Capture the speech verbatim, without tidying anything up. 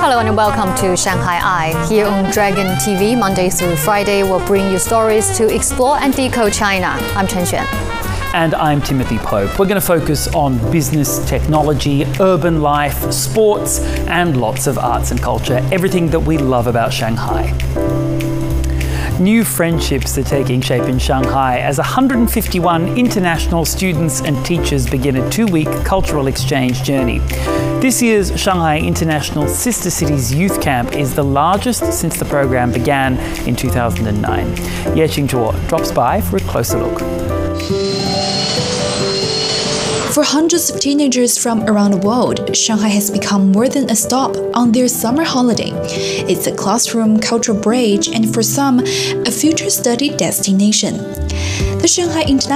Hello and welcome to Shanghai Eye. Here on Dragon T V, Monday through Friday, we'll bring you stories to explore and decode China. I'm Chen Xuan. And I'm Timothy Pope. We're going to focus on business, technology, urban life, sports, and lots of arts and culture, everything that we love about Shanghai. New friendships are taking shape in Shanghai as one hundred fifty-one international students and teachers begin a two-week cultural exchange journey. This year's Shanghai International Sister Cities Youth Camp is the largest since the program began in two thousand nine. Ye Qingzhuo drops by for a closer look. For hundreds of teenagers from around the world, Shanghai has become more than a stop on their summer holiday. It's a classroom, cultural bridge, and for some, a future study destination. The Shanghai International